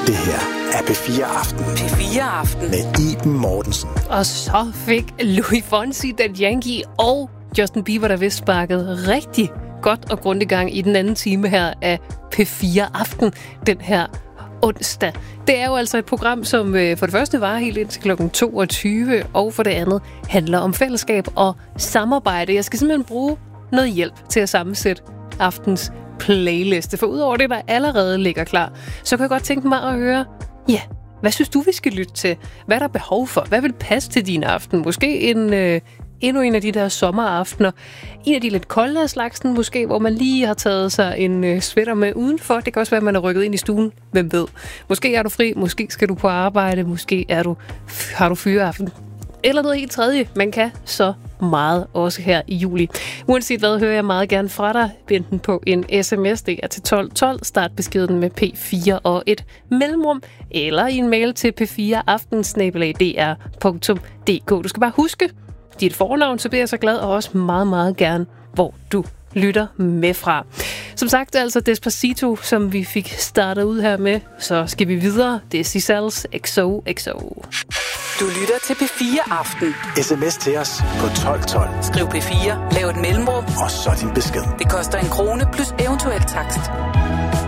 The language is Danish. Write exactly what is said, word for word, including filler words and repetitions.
Det her er P fire Aften. P fire Aften. Med Iben Mortensen. Og så fik Louis Fonsi, Dan Yankee og Justin Bieber, der vist sparket rigtig godt og grundigt gang i den anden time her af P fire Aften den her onsdag. Det er jo altså et program, som øh, for det første var helt indtil klokken toogtyve, og for det andet handler om fællesskab og samarbejde. Jeg skal simpelthen bruge noget hjælp til at sammensætte aftens playliste, for udover det, der allerede ligger klar, så kan jeg godt tænke mig at høre, ja, hvad synes du, vi skal lytte til? Hvad er der behov for? Hvad vil passe til din aften? Måske en, øh, endnu en af de der sommeraftener. En af de lidt kolde af slagsen, måske, hvor man lige har taget sig en øh, sweater med udenfor. Det kan også være, at man er rykket ind i stuen. Hvem ved? Måske er du fri, måske skal du på arbejde, måske er du, har du fyreaften. Eller noget helt tredje. Man kan så meget også her i juli. Uanset hvad, hører jeg meget gerne fra dig. Enten på en sms, det er til tolv tolv. Start beskeden med P fire og et mellemrum. Eller i en mail til p fire aften bindestreg d r punktum d k. Du skal bare huske dit fornavn, så bliver jeg så glad, og også meget, meget gerne, hvor du lytter med fra. Som sagt, altså Despacito, som vi fik startet ud her med, så skal vi videre. Det er Sisals X O X O. Du lytter til P fire Aften. Sms til os på tolv tolv. Skriv P fire, lav et mellemrum, og så din besked. Det koster en krone plus eventuel takst.